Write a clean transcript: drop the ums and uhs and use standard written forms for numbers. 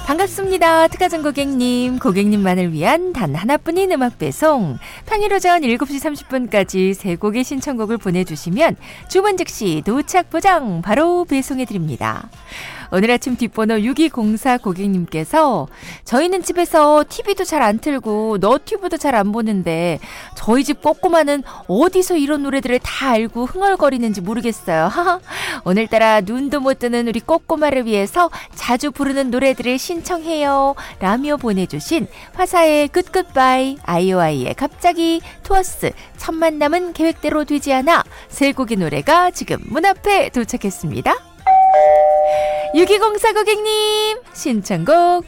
반갑습니다. 특가전 고객님만을 위한 단 하나뿐인 음악 배송. 평일 오전 7시 30분까지 세 곡의 신청곡을 보내주시면 주문 즉시 도착 보장 바로 배송해드립니다. 오늘 아침 뒷번호 6204 고객님께서 저희는 집에서 TV도 잘 안 틀고 너튜브도 잘 안 보는데 저희 집 꼬꼬마는 어디서 이런 노래들을 다 알고 흥얼거리는지 모르겠어요. 오늘따라 눈도 못 뜨는 우리 꼬꼬마를 위해서 자주 부르는 노래들을 신청해요 라며 보내주신 화사의 굿굿바이, 아이오아이의 갑자기, 투어스 첫 만남은 계획대로 되지 않아 세 곡의 노래가 지금 문 앞에 도착했습니다. 6204 고객님 신청곡